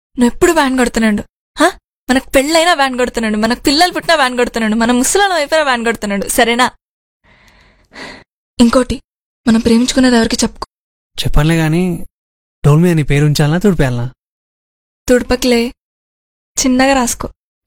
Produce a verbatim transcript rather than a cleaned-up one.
నువ్వు ఎప్పుడు వ్యాన్ కొడుతున్నాడు. మనకు పెళ్ళైనా వ్యాన్ కొడుతున్నాడు, మనకు పిల్లలు పుట్టినా వ్యాన్ కొడుతున్నాడు, మన ముసలాలం అయిపోయినా వ్యాన్ కొడుతున్నాడు. సరేనా? ఇంకోటి, మనం ప్రేమించుకునేది ఎవరికి చెప్పుకో. చెప్పనులే గాని డోల్ మీద నీ పేరు ఉంచాలనా తుడిపేయాలనా? తుడపకిలే, చిన్నగా రాసుకో.